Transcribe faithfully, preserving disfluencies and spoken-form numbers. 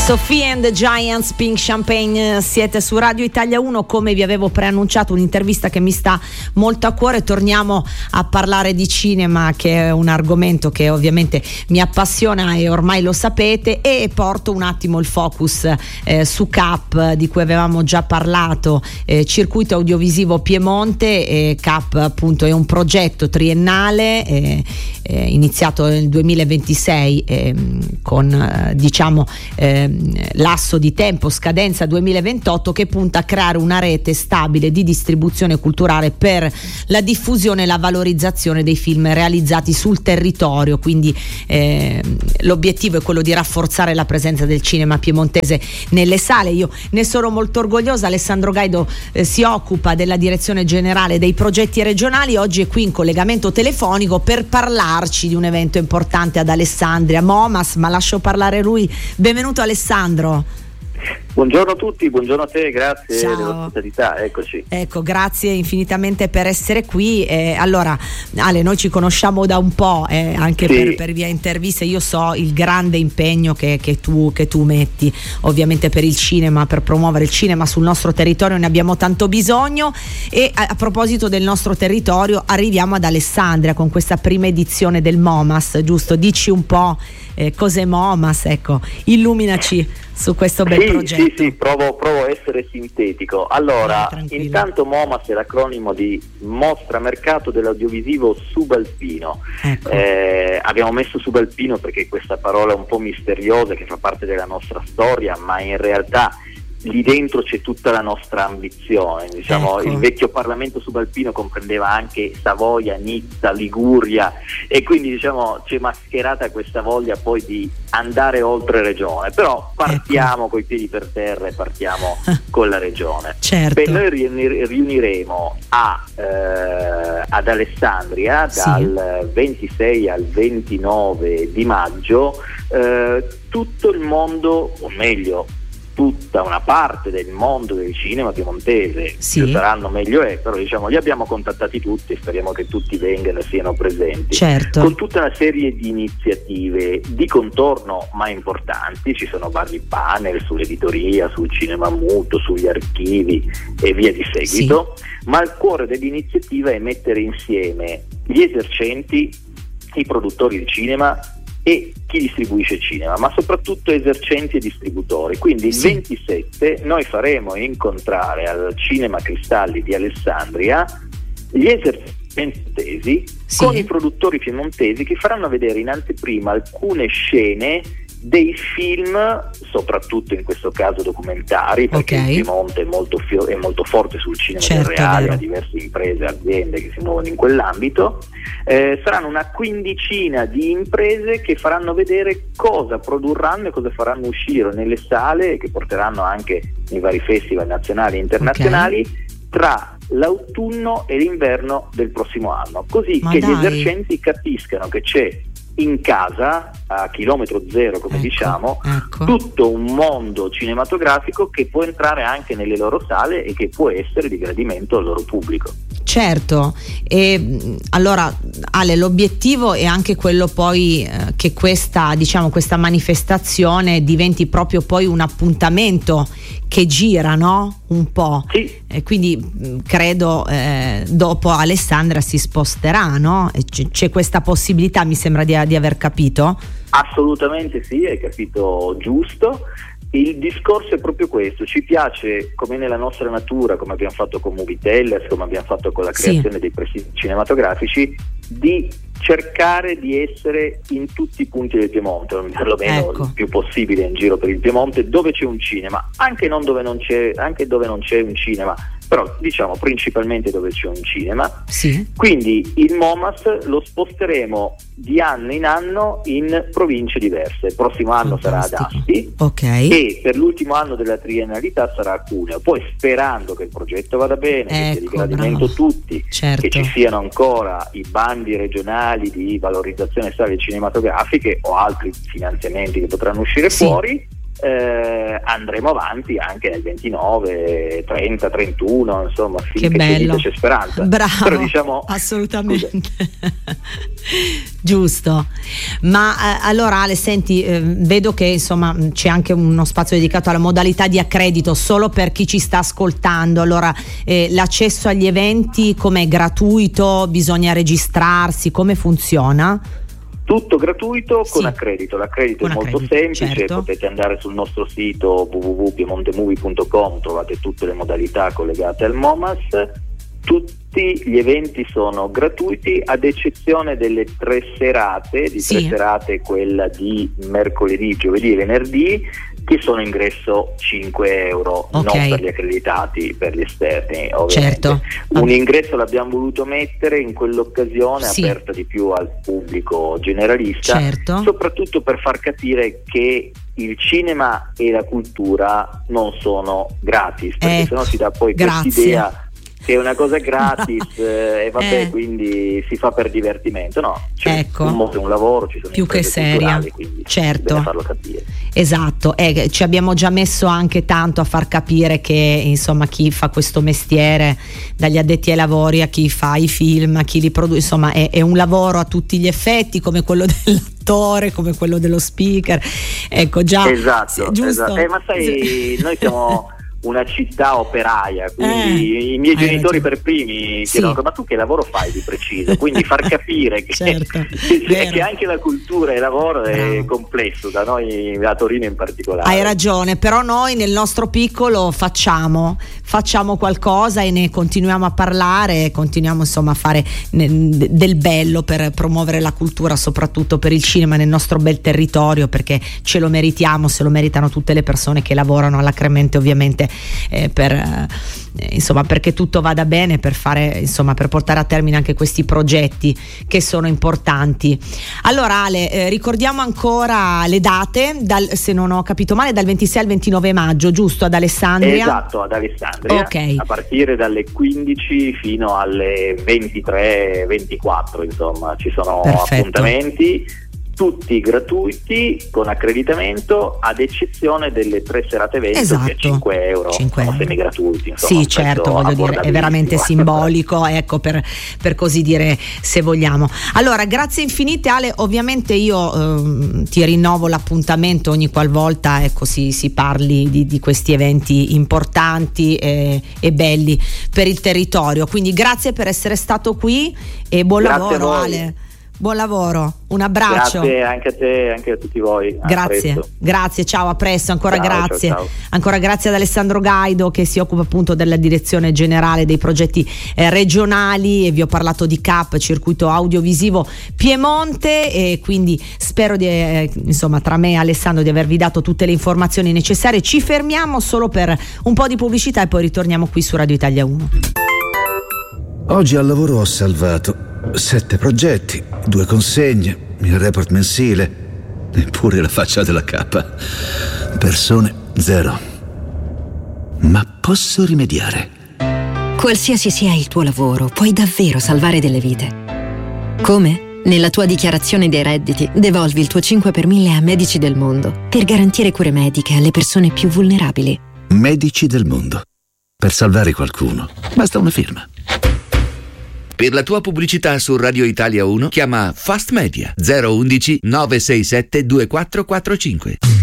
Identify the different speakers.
Speaker 1: Sophie and the Giants, Pink Champagne, siete su Radio Italia uno. Come vi avevo preannunciato, un'intervista che mi sta molto a cuore. Torniamo a parlare di cinema, che è un argomento che ovviamente mi appassiona e ormai lo sapete, e porto un attimo il focus eh, su C A P, di cui avevamo già parlato, eh, Circuito Audiovisivo Piemonte. eh, C A P appunto è un progetto triennale eh, eh, iniziato nel duemilaventisei eh, con eh, diciamo eh, lasso di tempo, scadenza duemilaventotto, che punta a creare una rete stabile di distribuzione culturale per la diffusione e la valorizzazione dei film realizzati sul territorio. Quindi eh, l'obiettivo è quello di rafforzare la presenza del cinema piemontese nelle sale. Io ne sono molto orgogliosa. Alessandro Gaido eh, si occupa della direzione generale dei progetti regionali. Oggi è qui in collegamento telefonico per parlarci di un evento importante ad Alessandria, MOMAS, ma lascio parlare lui. Benvenuto Alessandro.
Speaker 2: Buongiorno a tutti, buongiorno a te, grazie
Speaker 1: Ciao.
Speaker 2: dell'ospitalità, eccoci.
Speaker 1: Ecco, grazie infinitamente per essere qui. Eh, allora, Ale, noi ci conosciamo da un po', eh, anche
Speaker 2: Sì.
Speaker 1: per, per via interviste. Io so il grande impegno che, che, tu, che tu metti, ovviamente, per il cinema, per promuovere il cinema sul nostro territorio. Ne abbiamo tanto bisogno. E a, a proposito del nostro territorio, arriviamo ad Alessandria con questa prima edizione del MOMAS, giusto? Dici un po' eh, cos'è MOMAS, ecco, illuminaci su questo bel
Speaker 2: sì,
Speaker 1: progetto.
Speaker 2: Sì, sì, provo, provo a essere sintetico. Allora,
Speaker 1: eh,
Speaker 2: intanto MOMAS è l'acronimo di Mostra Mercato dell'Audiovisivo Subalpino.
Speaker 1: Ecco.
Speaker 2: Eh, abbiamo messo subalpino perché questa parola è un po' misteriosa, che fa parte della nostra storia, ma in realtà lì dentro c'è tutta la nostra ambizione, diciamo.
Speaker 1: Ecco.
Speaker 2: Il vecchio Parlamento subalpino comprendeva anche Savoia, Nizza, Liguria, e quindi diciamo c'è mascherata questa voglia poi di andare oltre regione, però partiamo
Speaker 1: ecco.
Speaker 2: coi piedi per terra e partiamo con la regione.
Speaker 1: Certo.
Speaker 2: Beh, noi riunir- riuniremo a, eh, ad Alessandria
Speaker 1: Sì.
Speaker 2: dal ventisei al ventinove di maggio eh, tutto il mondo, o meglio tutta una parte del mondo del cinema piemontese.
Speaker 1: Sì.
Speaker 2: Più saranno meglio è, però diciamo li abbiamo contattati tutti e speriamo che tutti vengano e siano presenti.
Speaker 1: Certo.
Speaker 2: Con tutta una serie di iniziative di contorno ma importanti. Ci sono vari panel sull'editoria, sul cinema muto, sugli archivi e via di seguito, sì. Ma il cuore dell'iniziativa è mettere insieme gli esercenti, i produttori di cinema e chi distribuisce cinema, ma soprattutto esercenti e distributori. Quindi il sì. ventisette noi faremo incontrare al Cinema Cristalli di Alessandria gli esercenti piemontesi sì. con i produttori piemontesi, che faranno vedere in anteprima alcune scene dei film, soprattutto in questo caso documentari, perché
Speaker 1: okay.
Speaker 2: il Piemonte è molto, fio- è molto forte sul cinema
Speaker 1: certo,
Speaker 2: del reale,
Speaker 1: vero.
Speaker 2: ha diverse imprese e aziende che si muovono in quell'ambito. Eh, saranno una quindicina di imprese che faranno vedere cosa produrranno e cosa faranno uscire nelle sale, che porteranno anche nei vari festival nazionali e internazionali, okay. tra l'autunno e l'inverno del prossimo anno, così Ma che dai. gli esercenti capiscano che c'è in casa, a chilometro zero come ecco, diciamo,
Speaker 1: ecco.
Speaker 2: tutto un mondo cinematografico che può entrare anche nelle loro sale e che può essere di gradimento al loro pubblico.
Speaker 1: Certo, e allora Ale, l'obiettivo è anche quello poi eh, che questa, diciamo, questa manifestazione diventi proprio poi un appuntamento che gira, no? Un po'.
Speaker 2: Sì.
Speaker 1: E quindi mh, credo eh, dopo Alessandria si sposterà, no? E c- c'è questa possibilità, mi sembra di, di aver capito?
Speaker 2: Assolutamente sì, hai capito giusto. Il discorso è proprio questo: ci piace, come nella nostra natura, come abbiamo fatto con Movitellers, come abbiamo fatto con la creazione sì. dei presidi cinematografici, di cercare di essere in tutti i punti del Piemonte, o perlomeno ecco. il più possibile in giro per il Piemonte, dove c'è un cinema, anche non dove non c'è, anche dove non c'è un cinema, però diciamo principalmente dove c'è un cinema.
Speaker 1: Sì.
Speaker 2: Quindi il MOMAS lo sposteremo di anno in anno in province diverse. Il prossimo anno
Speaker 1: Fantastico.
Speaker 2: sarà ad Asti,
Speaker 1: okay.
Speaker 2: e per l'ultimo anno della triennalità sarà a Cuneo. Poi, sperando che il progetto vada bene,
Speaker 1: ecco,
Speaker 2: che sia di gradimento
Speaker 1: bravo.
Speaker 2: tutti,
Speaker 1: certo.
Speaker 2: che ci siano ancora i bandi regionali di valorizzazione sale cinematografiche o altri finanziamenti che potranno uscire
Speaker 1: sì.
Speaker 2: fuori, eh, andremo avanti anche nel ventinove, trenta, trentuno, insomma, finché
Speaker 1: che bello.
Speaker 2: c'è vita c'è speranza.
Speaker 1: Bravo,
Speaker 2: però diciamo
Speaker 1: assolutamente. Giusto. Ma eh, allora Ale, senti, eh, vedo che insomma c'è anche uno spazio dedicato alla modalità di accredito solo per chi ci sta ascoltando. Allora eh, l'accesso agli eventi com'è? Gratuito? Bisogna registrarsi? Come funziona?
Speaker 2: Tutto gratuito con
Speaker 1: sì.
Speaker 2: accredito. L'accredito
Speaker 1: con
Speaker 2: è molto
Speaker 1: accredito,
Speaker 2: semplice,
Speaker 1: certo.
Speaker 2: Potete andare sul nostro sito w w w punto piemontemovie punto com, trovate tutte le modalità collegate al MOMAS. Tutti gli eventi sono gratuiti ad eccezione delle tre serate, di
Speaker 1: sì.
Speaker 2: tre serate quella di mercoledì, giovedì e venerdì, che sono ingresso cinque euro,
Speaker 1: okay.
Speaker 2: non per gli accreditati, per gli esterni ovviamente.
Speaker 1: Certo.
Speaker 2: Un ingresso l'abbiamo voluto mettere in quell'occasione
Speaker 1: sì.
Speaker 2: aperta di più al pubblico generalista,
Speaker 1: certo.
Speaker 2: soprattutto per far capire che il cinema e la cultura non sono gratis, perché
Speaker 1: ecco,
Speaker 2: sennò si dà poi quest'idea che è una cosa gratis eh, e vabbè,
Speaker 1: eh.
Speaker 2: quindi si fa per divertimento. No, c'è
Speaker 1: ecco.
Speaker 2: un modo, un lavoro, ci sono
Speaker 1: più che seria,
Speaker 2: quindi
Speaker 1: certo,
Speaker 2: bisogna farlo capire.
Speaker 1: Esatto, eh, ci abbiamo già messo anche tanto a far capire che insomma chi fa questo mestiere, dagli addetti ai lavori a chi fa i film, a chi li produce, insomma è, è un lavoro a tutti gli effetti, come quello dell'attore, come quello dello speaker, ecco già.
Speaker 2: Esatto,
Speaker 1: giusto?
Speaker 2: esatto. Eh, ma sai, noi siamo una città operaia, quindi eh, i miei genitori ragione. per primi
Speaker 1: sì.
Speaker 2: chiedono: ma tu che lavoro fai di preciso? Quindi far capire che,
Speaker 1: certo,
Speaker 2: che, che anche la cultura e il lavoro
Speaker 1: Bravo.
Speaker 2: è complesso, da noi a Torino in particolare.
Speaker 1: Hai ragione, però noi nel nostro piccolo facciamo facciamo qualcosa e ne continuiamo a parlare, continuiamo insomma a fare del bello per promuovere la cultura, soprattutto per il cinema nel nostro bel territorio, perché ce lo meritiamo, se lo meritano tutte le persone che lavorano alacremente ovviamente eh, per eh, insomma perché tutto vada bene, per fare insomma per portare a termine anche questi progetti che sono importanti. Allora Ale, eh, ricordiamo ancora le date, dal, se non ho capito male, dal ventisei al ventinove maggio, giusto, ad Alessandria?
Speaker 2: Esatto, ad Alessandria,
Speaker 1: okay.
Speaker 2: a partire dalle quindici fino alle ventitré ventiquattro, insomma ci sono
Speaker 1: Perfetto.
Speaker 2: appuntamenti tutti gratuiti con accreditamento, ad eccezione delle tre serate evento,
Speaker 1: esatto.
Speaker 2: che è cinque euro,
Speaker 1: cinque
Speaker 2: sono
Speaker 1: euro.
Speaker 2: semi gratuiti, insomma,
Speaker 1: sì certo, voglio dire, è veramente simbolico, ecco, per, per così dire, se vogliamo. Allora grazie infinite Ale, ovviamente io ehm, ti rinnovo l'appuntamento ogni qualvolta ecco si, si parli di, di questi eventi importanti e, e belli per il territorio, quindi grazie per essere stato qui e buon
Speaker 2: grazie
Speaker 1: lavoro Ale. Buon lavoro, un abbraccio.
Speaker 2: Grazie anche a te, anche a tutti voi.
Speaker 1: Grazie, grazie, ciao, a presto, ancora
Speaker 2: ciao,
Speaker 1: grazie.
Speaker 2: Ciao, ciao.
Speaker 1: Ancora grazie ad Alessandro Gaido che si occupa appunto della direzione generale dei progetti eh, regionali, e vi ho parlato di C A P, Circuito Audiovisivo Piemonte, e quindi spero di eh, insomma tra me e Alessandro di avervi dato tutte le informazioni necessarie. Ci fermiamo solo per un po' di pubblicità e poi ritorniamo qui su Radio Italia uno.
Speaker 3: Oggi al lavoro ho salvato sette progetti, due consegne, il report mensile, eppure la faccia della K. Persone zero. Ma posso rimediare.
Speaker 4: Qualsiasi sia il tuo lavoro, puoi davvero salvare delle vite. Come? Nella tua dichiarazione dei redditi, devolvi il tuo cinque per mille a Medici del Mondo per garantire cure mediche alle persone più vulnerabili.
Speaker 3: Medici del Mondo. Per salvare qualcuno, basta una firma.
Speaker 5: Per la tua pubblicità su Radio Italia uno chiama Fast Media zero uno uno nove sei sette due quattro quattro cinque.